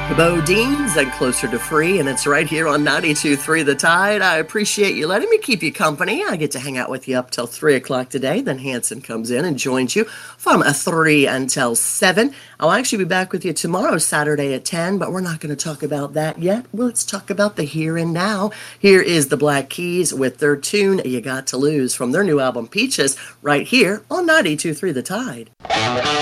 Bodine's and Closer to Free, and it's right here on 92.3 The Tide. I appreciate you letting me keep you company. I get to hang out with you up till 3 o'clock today. Then Hanson comes in and joins you from 3 until 7. I'll actually be back with you tomorrow, Saturday at 10, but we're not going to talk about that yet. Well, let's talk about the here and now. Here is the Black Keys with their tune, You Got to Lose, from their new album, Peaches, right here on 92.3 The Tide.